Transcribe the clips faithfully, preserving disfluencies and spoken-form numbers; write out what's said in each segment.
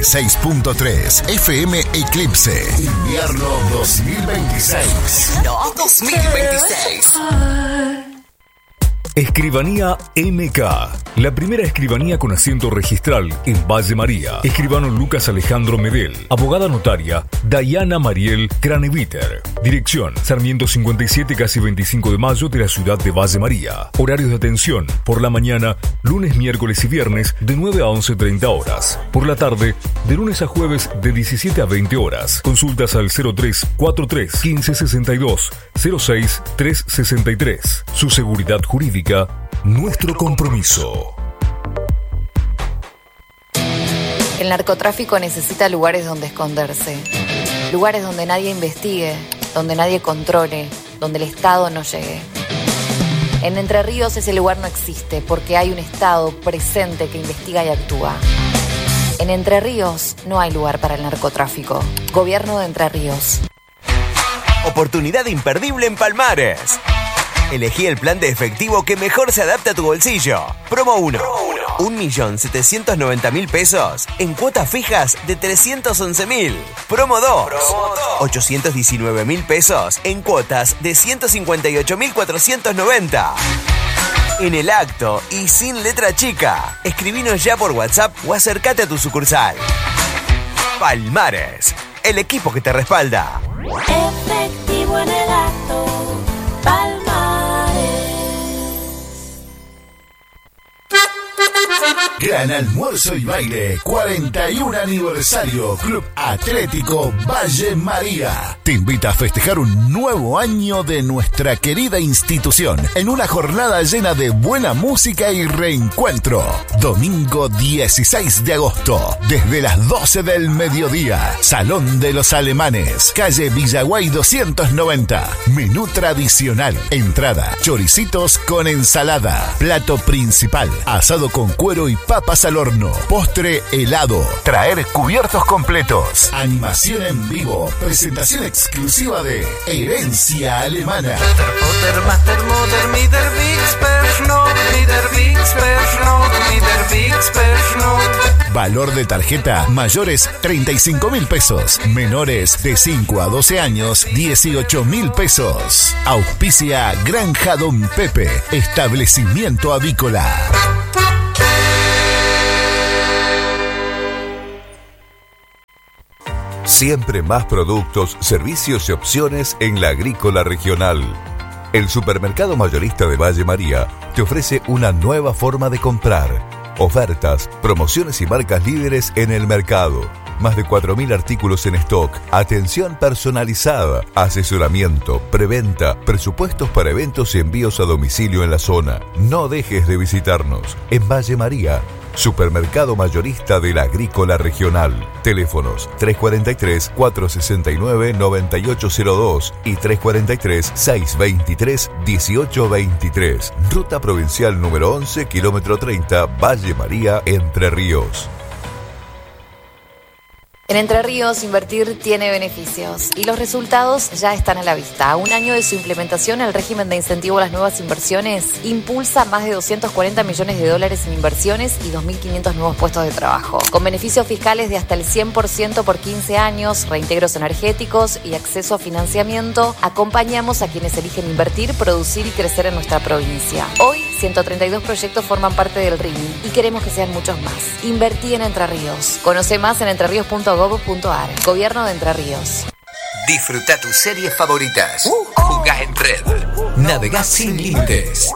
seis punto tres. F M Eclipse. Invierno dos mil veintiséis. No, dos mil veintiséis. Escribanía M K, la primera escribanía con asiento registral en Valle María. Escribano Lucas Alejandro Medel. Abogada notaria Dayana Mariel Craneviter. Dirección Sarmiento cincuenta y siete, casi veinticinco de mayo de la ciudad de Valle María. Horarios de atención: por la mañana, lunes, miércoles y viernes de nueve a once treinta horas. Por la tarde, de lunes a jueves de diecisiete a veinte horas. Consultas al cero tres cuarenta y tres, quince sesenta y dos, cero seis tres sesenta y tres. Su seguridad jurídica, nuestro compromiso. El narcotráfico necesita lugares donde esconderse, lugares donde nadie investigue, donde nadie controle, donde el Estado no llegue. En Entre Ríos ese lugar no existe porque hay un Estado presente que investiga y actúa. En Entre Ríos no hay lugar para el narcotráfico. Gobierno de Entre Ríos. Oportunidad imperdible en Palmares. Elegí el plan de efectivo que mejor se adapta a tu bolsillo. Promo uno. un millón setecientos noventa mil pesos en cuotas fijas de trescientos once mil. Promo dos. ochocientos diecinueve mil pesos en cuotas de ciento cincuenta y ocho mil cuatrocientos noventa. En el acto y sin letra chica. Escribinos ya por WhatsApp o acércate a tu sucursal. Palmares, el equipo que te respalda. Efectivo en el acto. Palmares. Gran almuerzo y baile, cuarenta y un aniversario, Club Atlético Valle María. Te invita a festejar un nuevo año de nuestra querida institución en una jornada llena de buena música y reencuentro. Domingo dieciséis de agosto, desde las doce del mediodía, Salón de los Alemanes, calle Villaguay doscientos noventa. Menú tradicional, entrada, choricitos con ensalada, plato principal, asado con cuero y papas al horno, postre helado, traer cubiertos completos, animación en vivo, presentación exclusiva de Herencia Alemana. Valor de tarjeta: mayores treinta y cinco mil pesos, menores de cinco a doce años dieciocho mil pesos. Auspicia Granja Don Pepe, establecimiento avícola. Siempre más productos, servicios y opciones en la Agrícola Regional. El supermercado mayorista de Valle María te ofrece una nueva forma de comprar. Ofertas, promociones y marcas líderes en el mercado. Más de cuatro mil artículos en stock, atención personalizada, asesoramiento, preventa, presupuestos para eventos y envíos a domicilio en la zona. No dejes de visitarnos. En Valle María, supermercado mayorista de la Agrícola Regional. Teléfonos tres cuatro tres, cuatro seis nueve, nueve ocho cero dos y tres cuatro tres, seis dos tres, uno ocho dos tres. Ruta provincial número once, kilómetro treinta, Valle María, Entre Ríos. En Entre Ríos, invertir tiene beneficios y los resultados ya están a la vista. A un año de su implementación, el régimen de incentivo a las nuevas inversiones impulsa más de doscientos cuarenta millones de dólares en inversiones y dos mil quinientos nuevos puestos de trabajo. Con beneficios fiscales de hasta el cien por ciento por quince años, reintegros energéticos y acceso a financiamiento, acompañamos a quienes eligen invertir, producir y crecer en nuestra provincia. Hoy, ciento treinta y dos proyectos forman parte del R I M y queremos que sean muchos más. Invertí en Entre Ríos. Conoce más en entreríos punto gov punto ar. Gobierno de Entre Ríos. Disfruta tus series favoritas. Jugás en red. Navegás sin límites.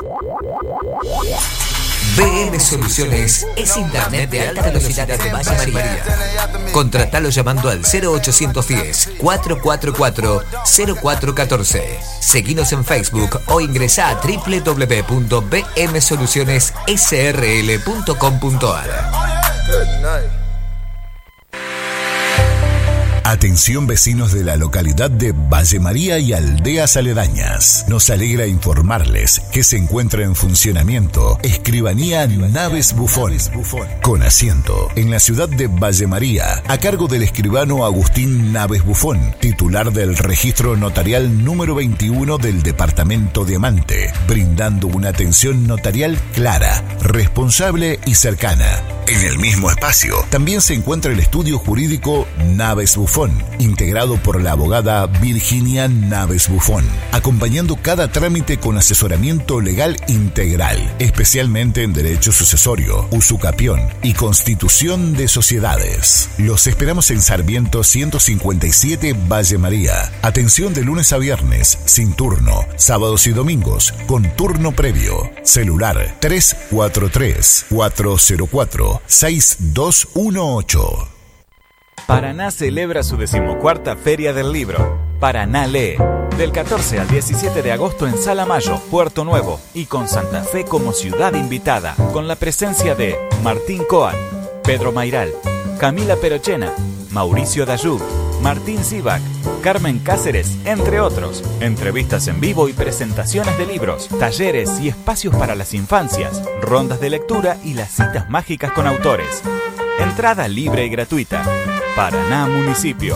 B M Soluciones es internet de alta velocidad de Valle María. Contratalo llamando al cero ochocientos diez, cuatrocientos cuarenta y cuatro, cero cuatro uno cuatro. Seguinos en Facebook o ingresá a doble u doble u doble u punto b m soluciones s r l punto com punto ar. Atención vecinos de la localidad de Valle María y aldeas aledañas. Nos alegra informarles que se encuentra en funcionamiento Escribanía Naves Bufón, con asiento en la ciudad de Valle María, a cargo del escribano Agustín Naves Bufón, titular del registro notarial número veintiuno del departamento Diamante, brindando una atención notarial clara, responsable y cercana. En el mismo espacio también se encuentra el estudio jurídico Naves Bufón, integrado por la abogada Virginia Naves Bufón, acompañando cada trámite con asesoramiento legal integral, especialmente en derecho sucesorio, usucapión y constitución de sociedades. Los esperamos en Sarmiento ciento cincuenta y siete Valle María. Atención de lunes a viernes, sin turno, sábados y domingos, con turno previo. Celular tres cuatro tres, cuatro cero cuatro, seis dos uno ocho. Paraná celebra su decimocuarta Feria del Libro. Paraná lee. Del catorce al diecisiete de agosto en Sala Mayo, Puerto Nuevo, y con Santa Fe como ciudad invitada, con la presencia de Martín Coan, Pedro Mairal, Camila Perochena, Mauricio Dayub, Martín Zivac, Carmen Cáceres, entre otros. Entrevistas en vivo y presentaciones de libros, talleres y espacios para las infancias, rondas de lectura y las citas mágicas con autores. Entrada libre y gratuita. Paraná Municipio.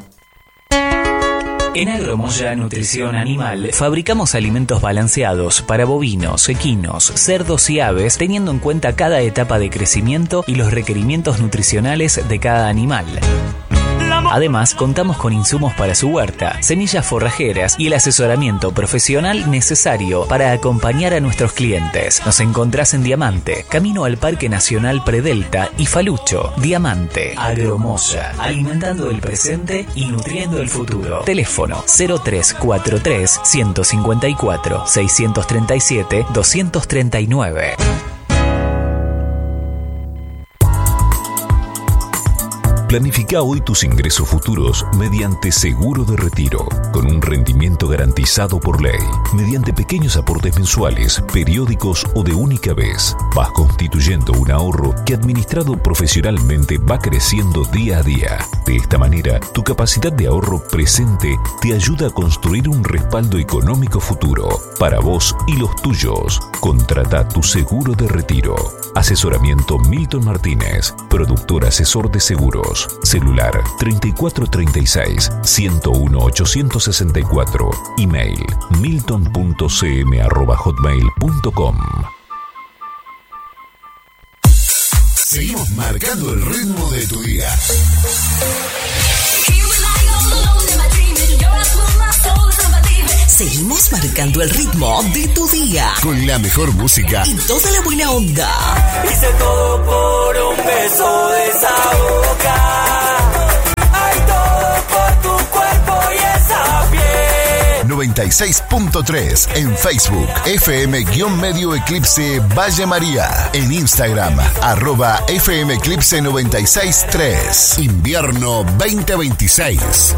En Agromoya Nutrición Animal fabricamos alimentos balanceados para bovinos, equinos, cerdos y aves, teniendo en cuenta cada etapa de crecimiento y los requerimientos nutricionales de cada animal. Además, contamos con insumos para su huerta, semillas forrajeras y el asesoramiento profesional necesario para acompañar a nuestros clientes. Nos encontrás en Diamante, camino al Parque Nacional Predelta y Falucho. Diamante, Agromoya, alimentando el presente y nutriendo el futuro. Teléfono cero tres cuatro tres, uno cinco cuatro, seis tres siete, dos tres nueve. Planifica hoy tus ingresos futuros mediante seguro de retiro, con un rendimiento garantizado por ley, mediante pequeños aportes mensuales, periódicos o de única vez. Vas constituyendo un ahorro que administrado profesionalmente va creciendo día a día. De esta manera, tu capacidad de ahorro presente te ayuda a construir un respaldo económico futuro para vos y los tuyos. Contrata tu seguro de retiro. Asesoramiento Milton Martínez, productor asesor de seguros. Celular treinta y cuatro treinta y seis, ciento uno, ochocientos sesenta y cuatro. Email milton punto c m arroba hotmail punto com. Seguimos marcando el ritmo de tu día. Seguimos marcando el ritmo de tu día. Con la mejor música y toda la buena onda. Hice todo por un beso de esa boca. Hay todo por tu cuerpo y esa piel. noventa y seis punto tres en Facebook, F M-Medio Eclipse Valle María. En Instagram, arroba F M Eclipse noventa y seis punto tres. Invierno veinte veintiséis.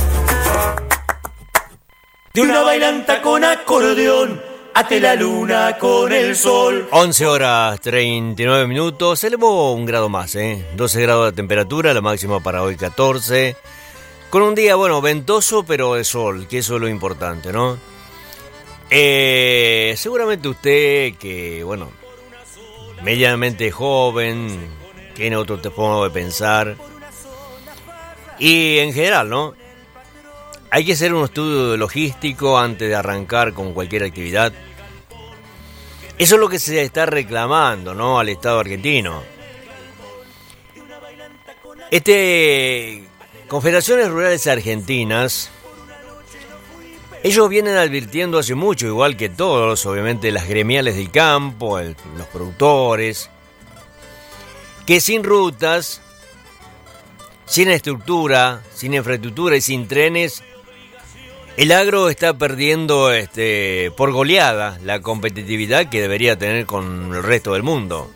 De una bailanta con acordeón, ate la luna con el sol. once horas treinta y nueve minutos, se elevó un grado más, ¿eh? doce grados de temperatura, la máxima para hoy catorce. Con un día, bueno, ventoso, pero de sol, que eso es lo importante, ¿no? Eh, seguramente usted, que, bueno, medianamente joven, tiene otro modo de pensar. Y en general, ¿no? Hay que hacer un estudio logístico antes de arrancar con cualquier actividad. Eso es lo que se está reclamando, ¿no?, al Estado argentino. Este, Confederaciones Rurales Argentinas, ellos vienen advirtiendo hace mucho, igual que todos, obviamente las gremiales del campo, el, los productores, que sin rutas, sin estructura, sin infraestructura y sin trenes, el agro está perdiendo este, por goleada la competitividad que debería tener con el resto del mundo.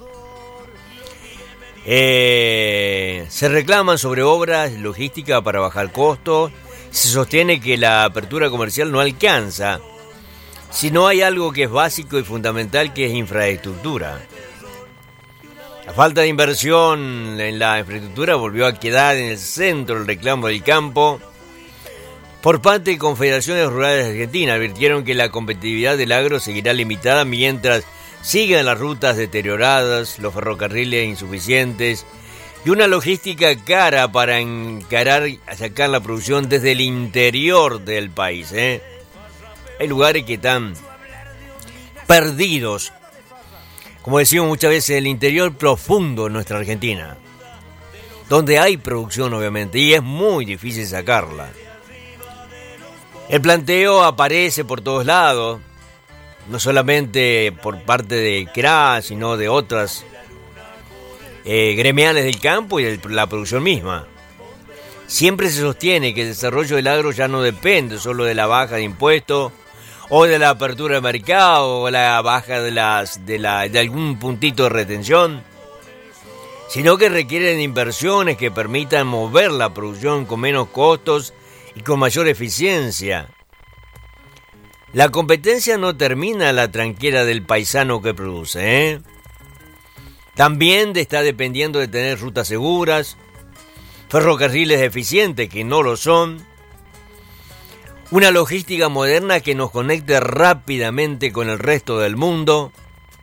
Eh, se reclaman sobre obras logísticas para bajar costos. Se sostiene que la apertura comercial no alcanza si no hay algo que es básico y fundamental, que es infraestructura. La falta de inversión en la infraestructura volvió a quedar en el centro del reclamo del campo. Por parte de Confederaciones Rurales de Argentina, advirtieron que la competitividad del agro seguirá limitada mientras sigan las rutas deterioradas, los ferrocarriles insuficientes y una logística cara para encarar a sacar la producción desde el interior del país. ¿eh? Hay lugares que están perdidos, como decimos muchas veces, el interior profundo de nuestra Argentina, donde hay producción obviamente y es muy difícil sacarla. El planteo aparece por todos lados, no solamente por parte de C R A, sino de otras eh, gremiales del campo y de la producción misma. Siempre se sostiene que el desarrollo del agro ya no depende solo de la baja de impuestos o de la apertura de mercado o la baja de, las, de, la, de algún puntito de retención, sino que requieren inversiones que permitan mover la producción con menos costos y con mayor eficiencia. La competencia no termina a la tranquera del paisano que produce, ¿eh? También está dependiendo de tener rutas seguras, ferrocarriles eficientes que no lo son, una logística moderna que nos conecte rápidamente con el resto del mundo,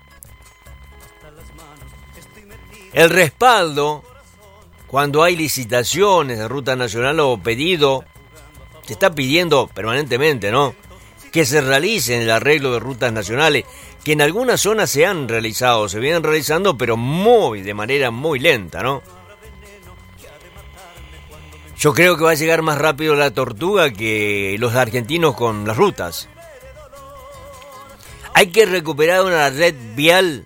el respaldo cuando hay licitaciones de ruta nacional o pedido, se está pidiendo permanentemente, ¿no?, que se realicen el arreglo de rutas nacionales, que en algunas zonas se han realizado, se vienen realizando, pero muy, de manera muy lenta, ¿no? Yo creo que va a llegar más rápido la Tortuga que los argentinos con las rutas. Hay que recuperar una red vial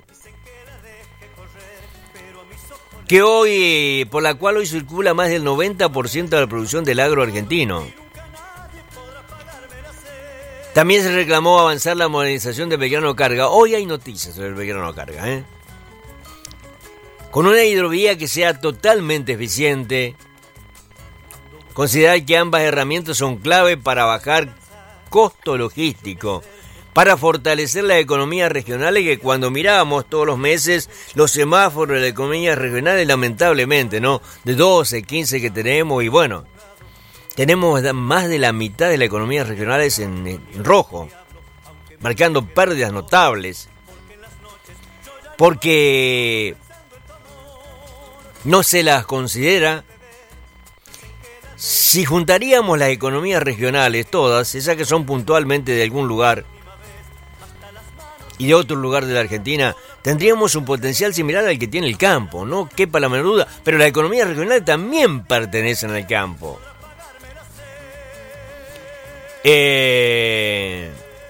que hoy, por la cual hoy circula más del noventa por ciento de la producción del agro argentino. También se reclamó avanzar la modernización de Belgrano Carga. Hoy hay noticias sobre el Belgrano Carga, ¿eh? Con una hidrovía que sea totalmente eficiente. Considerar que ambas herramientas son clave para bajar costo logístico, para fortalecer las economías regionales, que cuando mirábamos todos los meses los semáforos de las economías regionales, lamentablemente, ¿no?, de doce, quince que tenemos, y bueno, tenemos más de la mitad de las economías regionales en, en rojo, marcando pérdidas notables, porque no se las considera. Si juntaríamos las economías regionales, todas, esas que son puntualmente de algún lugar y de otro lugar de la Argentina, tendríamos un potencial similar al que tiene el campo, no quepa la menor duda, pero las economías regionales también pertenecen al campo. Eh,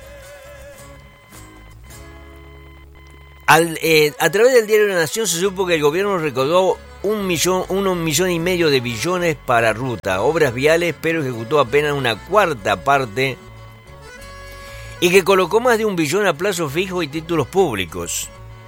al, eh, a través del diario La Nación se supo que el gobierno recaudó un millón, uno millón y medio de billones para ruta, obras viales, pero ejecutó apenas una cuarta parte, y que colocó más de un billón a plazo fijo y títulos públicos.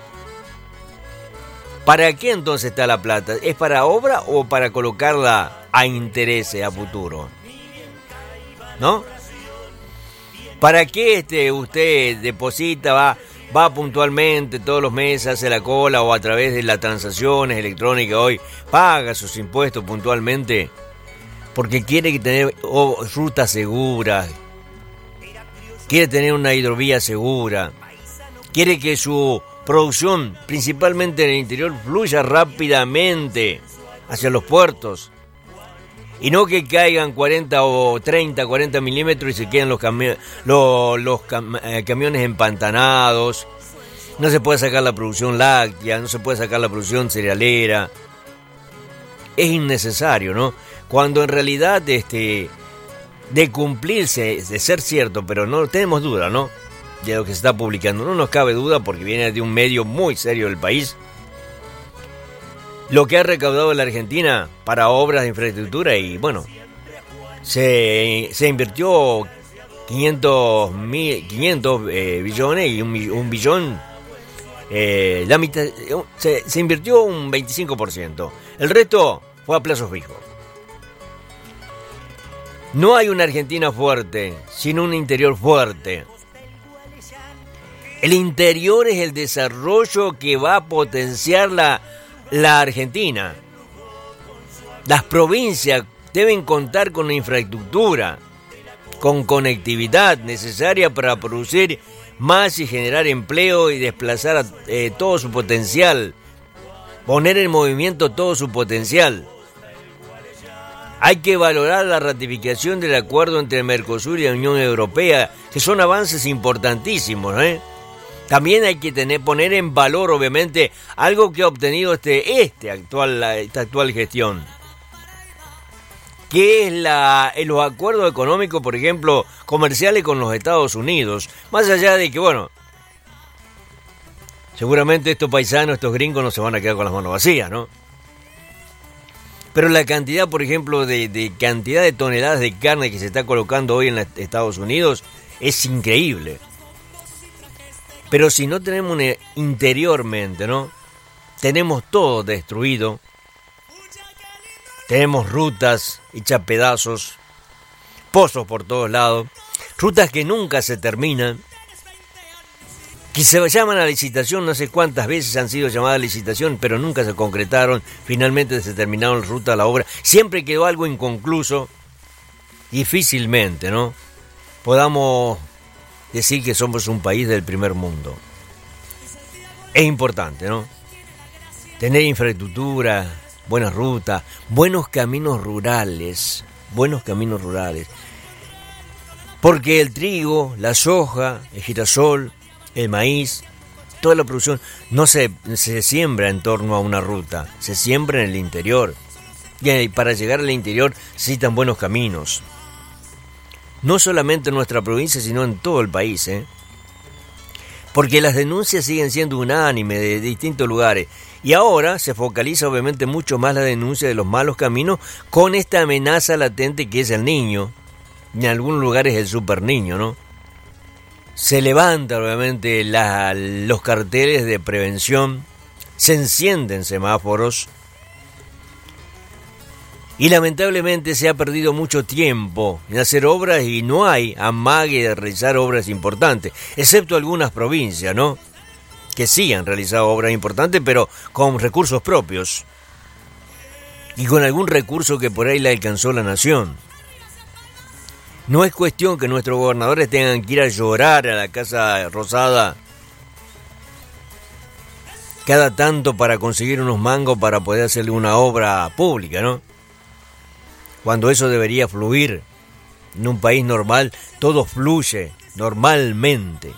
¿Para qué entonces está la plata? ¿Es para obra o para colocarla a intereses a futuro? ¿No? ¿Para qué este, usted deposita, va, va puntualmente todos los meses, hace la cola o a través de las transacciones electrónicas hoy, paga sus impuestos puntualmente? Porque quiere tener oh, rutas seguras, quiere tener una hidrovía segura, quiere que su producción, principalmente en el interior, fluya rápidamente hacia los puertos. Y no que caigan cuarenta o treinta, cuarenta milímetros y se queden los, cami- los, los cam- eh, camiones empantanados. No se puede sacar la producción láctea, no se puede sacar la producción cerealera. Es innecesario, ¿no? Cuando en realidad, este, de cumplirse, de ser cierto, pero no tenemos duda, ¿no?, de lo que se está publicando. No nos cabe duda porque viene de un medio muy serio del país. Lo que ha recaudado la Argentina para obras de infraestructura, y bueno, se, se invirtió quinientos, mil, quinientos eh, billones y un, un billón, eh, la mitad, se, se invirtió un veinticinco por ciento. El resto fue a plazo fijo. No hay una Argentina fuerte, sino un interior fuerte. El interior es el desarrollo que va a potenciar la la Argentina. Las provincias deben contar con la infraestructura, con conectividad necesaria para producir más y generar empleo y desplazar a, eh, todo su potencial, poner en movimiento todo su potencial. Hay que valorar la ratificación del acuerdo entre Mercosur y la Unión Europea, que son avances importantísimos, ¿eh? También hay que tener, poner en valor, obviamente, algo que ha obtenido este, este actual, esta actual gestión, que es la, los acuerdos económicos, por ejemplo, comerciales con los Estados Unidos. Más allá de que, bueno, seguramente estos paisanos, estos gringos no se van a quedar con las manos vacías, ¿no? Pero la cantidad, por ejemplo, de, de cantidad de toneladas de carne que se está colocando hoy en los Estados Unidos es increíble. Pero si no tenemos una, interiormente, ¿no? Tenemos todo destruido. Tenemos rutas hechas pedazos, pozos por todos lados, rutas que nunca se terminan, que se llaman a licitación, no sé cuántas veces han sido llamadas a licitación, pero nunca se concretaron, finalmente se terminaron la ruta, la obra, siempre quedó algo inconcluso, difícilmente, ¿no? Podamos decir que somos un país del primer mundo. Es importante, ¿no? Tener infraestructura, buenas rutas, buenos caminos rurales, buenos caminos rurales. Porque el trigo, la soja, el girasol, el maíz, toda la producción no se, se siembra en torno a una ruta, se siembra en el interior. Y para llegar al interior necesitan buenos caminos. No solamente en nuestra provincia, sino en todo el país, ¿eh? Porque las denuncias siguen siendo unánimes de distintos lugares. Y ahora se focaliza obviamente mucho más la denuncia de los malos caminos con esta amenaza latente que es el niño. En algunos lugares el super niño, ¿no? Se levantan obviamente la, los carteles de prevención, se encienden semáforos y lamentablemente se ha perdido mucho tiempo en hacer obras y no hay amague de realizar obras importantes, excepto algunas provincias, ¿no? Que sí han realizado obras importantes, pero con recursos propios y con algún recurso que por ahí le alcanzó la nación. No es cuestión que nuestros gobernadores tengan que ir a llorar a la Casa Rosada cada tanto para conseguir unos mangos para poder hacerle una obra pública, ¿no? Cuando eso debería fluir. En un país normal todo fluye normalmente.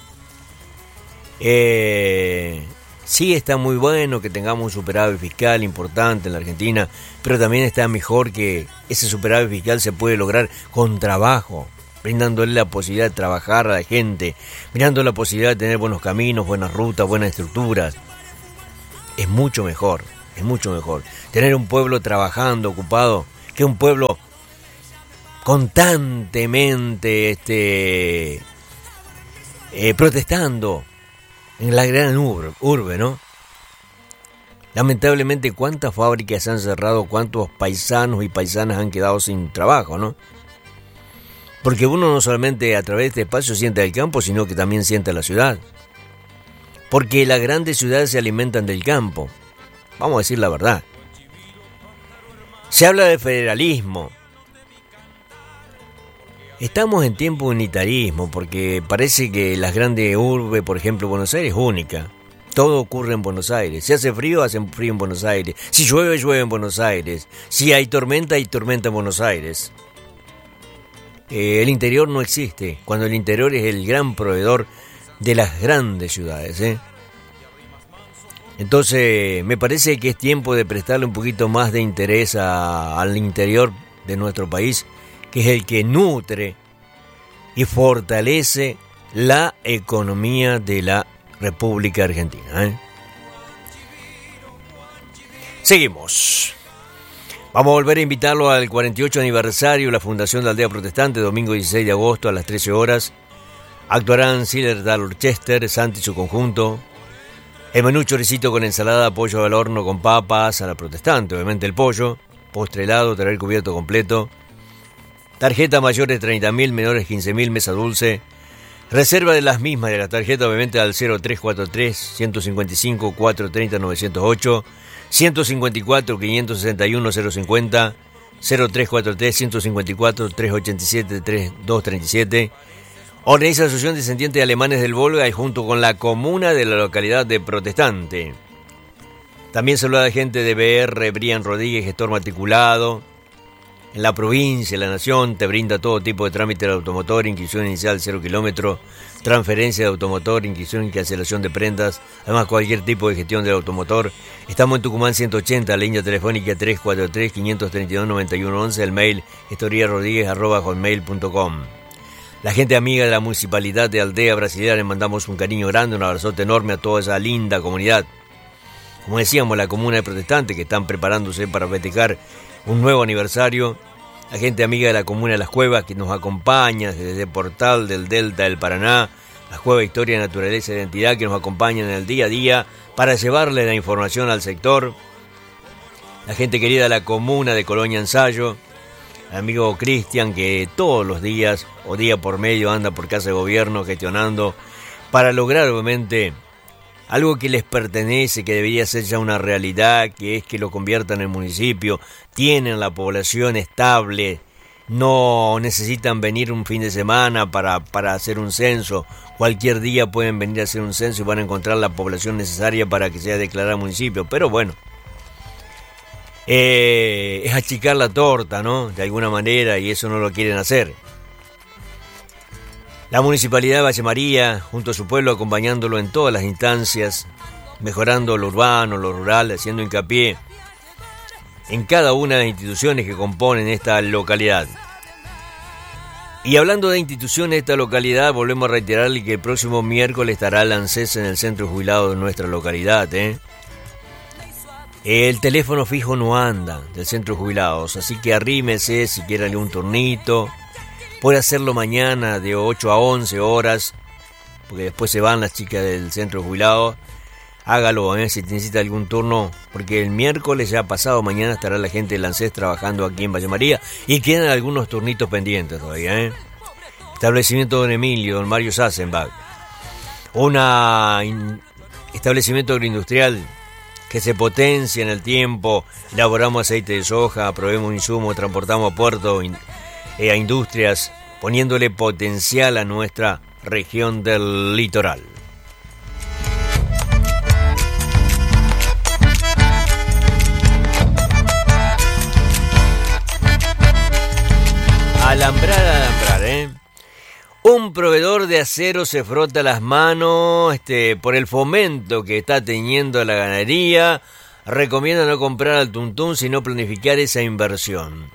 Eh, sí está muy bueno que tengamos un superávit fiscal importante en la Argentina, pero también está mejor que ese superávit fiscal se puede lograr con trabajo, brindándole la posibilidad de trabajar a la gente, brindando la posibilidad de tener buenos caminos, buenas rutas, buenas estructuras. Es mucho mejor, es mucho mejor tener un pueblo trabajando, ocupado, que un pueblo constantemente este, eh, protestando en la gran urbe, urbe, ¿no? Lamentablemente, ¿cuántas fábricas se han cerrado? ¿Cuántos paisanos y paisanas han quedado sin trabajo, no? Porque uno no solamente a través de este espacio siente el campo, sino que también siente la ciudad. Porque las grandes ciudades se alimentan del campo. Vamos a decir la verdad. Se habla de federalismo. Estamos en tiempo de unitarismo, porque parece que las grandes urbes, por ejemplo, Buenos Aires es única. Todo ocurre en Buenos Aires. Si hace frío, hace frío en Buenos Aires. Si llueve, llueve en Buenos Aires. Si hay tormenta, hay tormenta en Buenos Aires. Eh, el interior no existe, cuando el interior es el gran proveedor de las grandes ciudades, ¿eh? Entonces, me parece que es tiempo de prestarle un poquito más de interés a, al interior de nuestro país, que es el que nutre y fortalece la economía de la República Argentina, ¿eh? Seguimos. Vamos a volver a invitarlo al cuarenta y ocho aniversario de la Fundación de Aldea Protestante, domingo dieciséis de agosto a las trece horas. Actuarán Siler Dal Orchester, Santi y su conjunto. El menú choricito con ensalada, pollo al horno con papas, a la protestante, obviamente el pollo. Postre helado, traer cubierto completo. Tarjeta mayores treinta mil, menores quince mil, mesa dulce. Reserva de las mismas de la tarjeta, obviamente al cero tres cuatro tres, uno cinco cinco, cuatro tres cero, nueve cero ocho. ciento cincuenta y cuatro, quinientos sesenta y uno, cero cincuenta, cero tres cuatro tres, ciento cincuenta y cuatro, trescientos ochenta y siete, treinta y dos treinta y siete. Organiza la Asociación Descendientes de Alemanes del Volga y junto con la comuna de la localidad de Protestante. También saluda a la gente de B R, Brian Rodríguez, gestor matriculado. En la provincia, la nación, te brinda todo tipo de trámite de automotor, inscripción inicial cero kilómetros, transferencia de automotor, inscripción y cancelación de prendas, además cualquier tipo de gestión del automotor. Estamos en Tucumán ciento ochenta, línea telefónica tres cuatro tres, cinco tres dos, nueve uno once, el mail historiarodríguez arroba hotmail punto com. La gente amiga de la Municipalidad de Aldea Brasileña, les mandamos un cariño grande, un abrazote enorme a toda esa linda comunidad. Como decíamos, la comuna de Protestantes que están preparándose para festejar un nuevo aniversario. La gente amiga de la comuna de Las Cuevas que nos acompaña desde el portal del Delta del Paraná, Las Cuevas Historia, Naturaleza e Identidad, que nos acompañan en el día a día para llevarle la información al sector. La gente querida de la comuna de Colonia Ensayo, el amigo Cristian que todos los días o día por medio anda por casa de gobierno gestionando para lograr obviamente algo que les pertenece, que debería ser ya una realidad, que es que lo conviertan en municipio, tienen la población estable, no necesitan venir un fin de semana para, para hacer un censo, cualquier día pueden venir a hacer un censo y van a encontrar la población necesaria para que sea declarado municipio, pero bueno, eh, es achicar la torta, ¿no? De alguna manera, y eso no lo quieren hacer. La Municipalidad de Valle María, junto a su pueblo, acompañándolo en todas las instancias, mejorando lo urbano, lo rural, haciendo hincapié en cada una de las instituciones que componen esta localidad. Y hablando de instituciones de esta localidad, volvemos a reiterarle que el próximo miércoles estará el ANSES en el centro jubilado de nuestra localidad, ¿eh? El teléfono fijo no anda del centro de jubilados, así que arrímese si quiere algún turnito. Puede hacerlo mañana de ocho a once horas, porque después se van las chicas del centro jubilado. Hágalo, ¿eh? Si necesita algún turno, porque el miércoles ya pasado mañana estará la gente del ANSES trabajando aquí en Valle María y quedan algunos turnitos pendientes todavía, ¿eh? Establecimiento Don Emilio, Don Mario Sassenbach. Un establecimiento agroindustrial que se potencia en el tiempo. Elaboramos aceite de soja, proveemos insumos, transportamos a puerto, a industrias, poniéndole potencial a nuestra región del litoral. Alambrar, alambrar, ¿eh? Un proveedor de acero se frota las manos este, por el fomento que está teniendo la ganadería. Recomienda no comprar al tuntún, sino planificar esa inversión.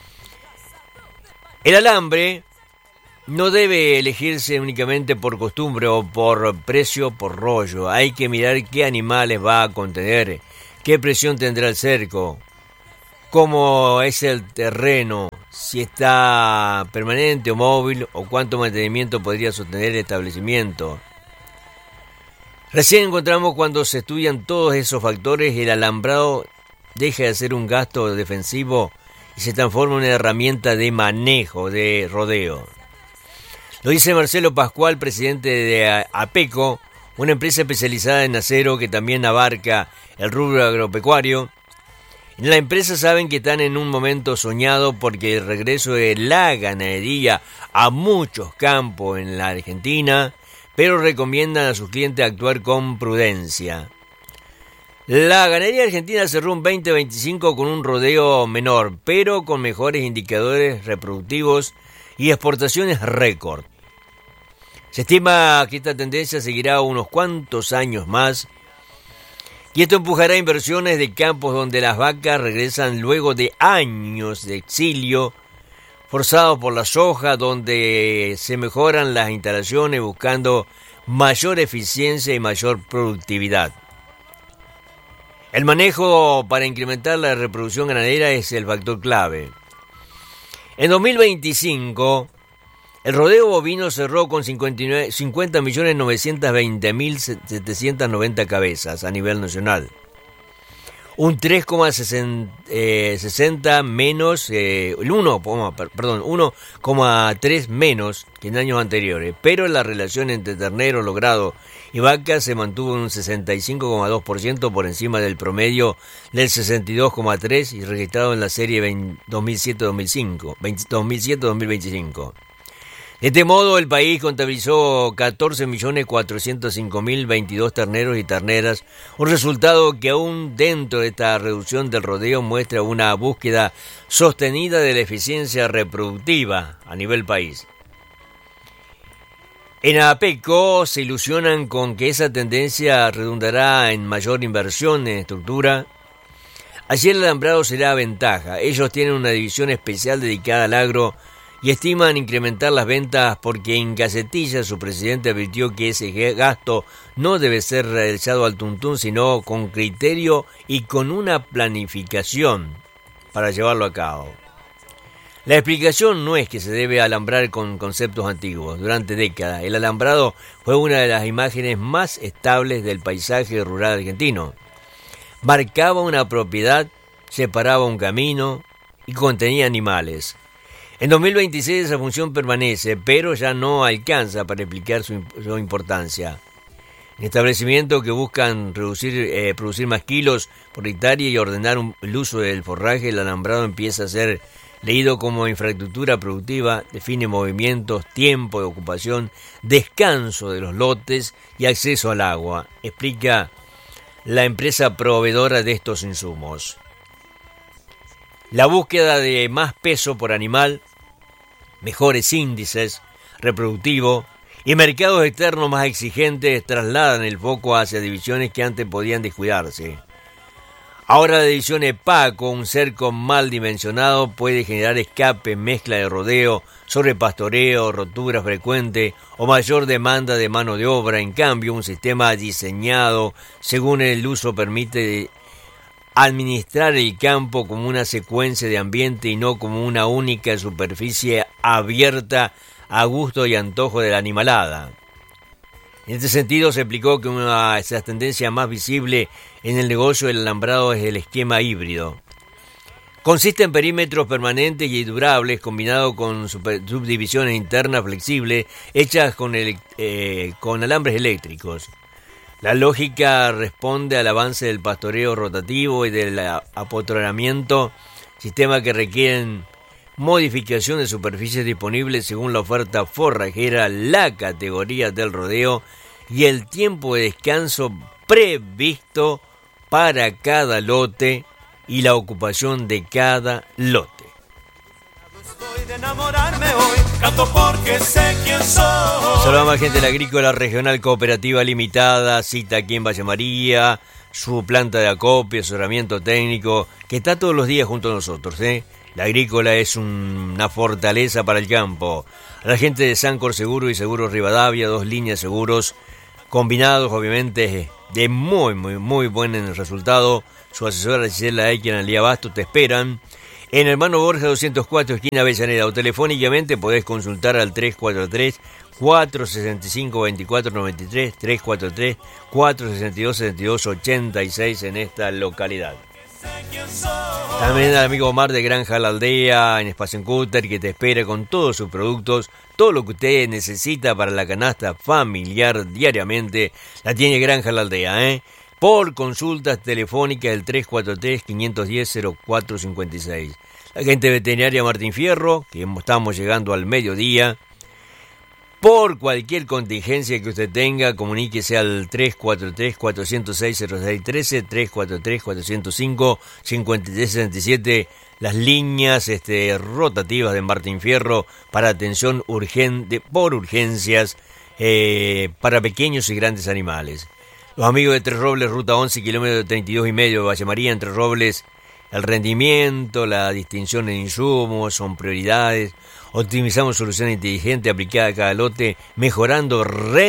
El alambre no debe elegirse únicamente por costumbre o por precio o por rollo. Hay que mirar qué animales va a contener, qué presión tendrá el cerco, cómo es el terreno, si está permanente o móvil o cuánto mantenimiento podría sostener el establecimiento. Recién encontramos cuando se estudian todos esos factores, el alambrado deja de ser un gasto defensivo y se transforma en una herramienta de manejo, de rodeo. Lo dice Marcelo Pascual, presidente de APECO, una empresa especializada en acero que también abarca el rubro agropecuario. En la empresa saben que están en un momento soñado porque el regreso de la ganadería a muchos campos en la Argentina, pero recomiendan a sus clientes actuar con prudencia. La ganadería argentina cerró un veinte veinticinco con un rodeo menor, pero con mejores indicadores reproductivos y exportaciones récord. Se estima que esta tendencia seguirá unos cuantos años más, y esto empujará inversiones de campos donde las vacas regresan luego de años de exilio, forzados por la soja, donde se mejoran las instalaciones buscando mayor eficiencia y mayor productividad. El manejo para incrementar la reproducción ganadera es el factor clave. En dos mil veinticinco, el rodeo bovino cerró con cincuenta millones novecientos veinte mil setecientos noventa cabezas a nivel nacional. un tres coma sesenta menos, eh, el uno, perdón, uno coma tres menos que en años anteriores, pero la relación entre ternero logrado y vaca se mantuvo en un sesenta y cinco coma dos por ciento por encima del promedio del sesenta y dos coma tres por ciento y registrado en la serie dos mil siete dos mil veinticinco. De este modo, el país contabilizó catorce millones cuatrocientos cinco mil veintidós terneros y terneras, un resultado que aún dentro de esta reducción del rodeo muestra una búsqueda sostenida de la eficiencia reproductiva a nivel país. En APECO se ilusionan con que esa tendencia redundará en mayor inversión en estructura. Allí el alambrado será ventaja. Ellos tienen una división especial dedicada al agro y estiman incrementar las ventas porque en Gacetilla su presidente advirtió que ese gasto no debe ser realizado al tuntún, sino con criterio y con una planificación para llevarlo a cabo. La explicación no es que se debe alambrar con conceptos antiguos. Durante décadas, el alambrado fue una de las imágenes más estables del paisaje rural argentino. Marcaba una propiedad, separaba un camino y contenía animales. En dos mil veintiséis esa función permanece, pero ya no alcanza para explicar su, su importancia. En establecimientos que buscan reducir, eh, producir más kilos por hectárea y ordenar un, el uso del forraje, el alambrado empieza a ser leído como infraestructura productiva, define movimientos, tiempo de ocupación, descanso de los lotes y acceso al agua, explica la empresa proveedora de estos insumos. La búsqueda de más peso por animal, mejores índices reproductivos y mercados externos más exigentes trasladan el foco hacia divisiones que antes podían descuidarse. Ahora la división EPACO, un cerco mal dimensionado, puede generar escape, mezcla de rodeo, sobrepastoreo, rotura frecuente o mayor demanda de mano de obra. En cambio, un sistema diseñado según el uso permite administrar el campo como una secuencia de ambiente y no como una única superficie abierta a gusto y antojo de la animalada. En este sentido, se explicó que una de las tendencias más visibles en el negocio del alambrado es el esquema híbrido. Consiste en perímetros permanentes y durables combinados con super, subdivisiones internas flexibles hechas con, el, eh, con alambres eléctricos. La lógica responde al avance del pastoreo rotativo y del apotronamiento, sistema que requieren modificación de superficies disponibles según la oferta forrajera, la categoría del rodeo y el tiempo de descanso previsto para cada lote y la ocupación de cada lote. Estoy de enamorarme hoy, canto porque sé quién soy. Saludamos a gente de la Agrícola Regional Cooperativa Limitada, cita aquí en Valle María, su planta de acopio, asesoramiento técnico, que está todos los días junto a nosotros, ¿eh? La Agrícola es un, una fortaleza para el campo. A la gente de Sancor Seguro y Seguros Rivadavia, dos líneas seguros combinados, obviamente, de muy, muy, muy buen resultado. Su asesora Gisela Eich en el día Abasto te esperan. En Hermano Borja doscientos cuatro, esquina Avellaneda, o telefónicamente podés consultar al tres cuatro tres, cuatro seis cinco, dos cuatro nueve tres, tres cuatro tres, cuatro seis dos, seis dos ocho seis en esta localidad. También al amigo Omar de Granja La Aldea en Espacio Cúter, que te espera con todos sus productos, todo lo que usted necesita para la canasta familiar diariamente, la tiene Granja La Aldea, ¿eh? Por consultas telefónicas del tres cuatro tres, cinco uno cero, cero cuatro cinco seis. La gente veterinaria Martín Fierro, que estamos llegando al mediodía. Por cualquier contingencia que usted tenga, comuníquese al tres cuatro tres, cuatro cero seis, cero seis uno tres, tres cuatro tres, cuatro cero cinco, cinco tres seis siete, las líneas este, rotativas de Martín Fierro para atención urgente por urgencias eh, para pequeños y grandes animales. Los amigos de Tres Robles, ruta once, kilómetro treinta y dos y medio de Valle María, en Tres Robles, el rendimiento, la distinción en insumos son prioridades. Optimizamos soluciones inteligentes aplicadas a cada lote, mejorando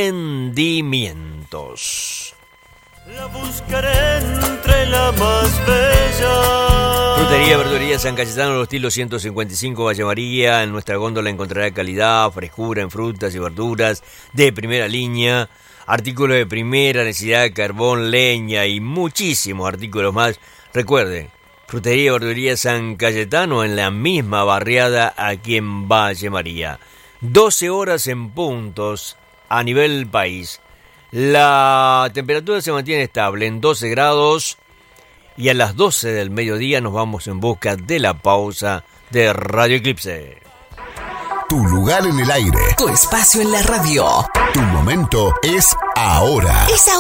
rendimientos. La buscaré entre la más bella. Frutería, verdulería San Cayetano, los estilos ciento cincuenta y cinco Valle María. En nuestra góndola encontrará calidad, frescura en frutas y verduras de primera línea. Artículos de primera necesidad, carbón, leña y muchísimos artículos más Recuerde, Frutería y Verdulería San Cayetano en la misma barriada aquí en Valle María. doce horas en puntos a nivel país. La temperatura se mantiene estable en doce grados y a las doce del mediodía nos vamos en busca de la pausa de Radio Eclipse. Tu lugar en el aire. Tu espacio en la radio. Tu momento es ahora. Es ahora.